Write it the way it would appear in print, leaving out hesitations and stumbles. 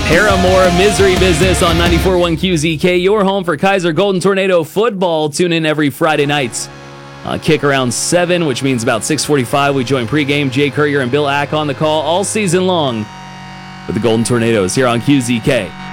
Paramore, Misery Business on 94.1 QZK, your home for Kaiser Golden Tornado football. Tune in every Friday nights. Kick around 7, which means about 6:45. We join pregame. Jay Courier and Bill Ack on the call all season long with the Golden Tornadoes here on QZK.